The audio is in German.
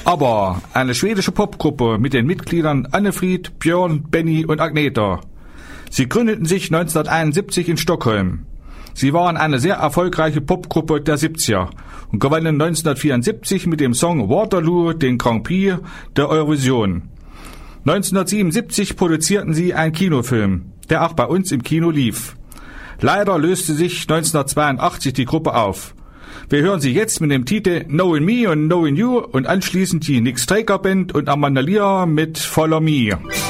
Aber eine schwedische Popgruppe mit den Mitgliedern Annefried, Björn, Benny und Agneta. Sie gründeten sich 1971 in Stockholm. Sie waren eine sehr erfolgreiche Popgruppe der 70er und gewannen 1974 mit dem Song Waterloo den Grand Prix der Eurovision. 1977 produzierten sie einen Kinofilm, der auch bei uns im Kino lief. Leider löste sich 1982 die Gruppe auf. Wir hören sie jetzt mit dem Titel Knowing Me und Knowing You und anschließend die Nick Straker Band und Amanda Lear mit Follow Me.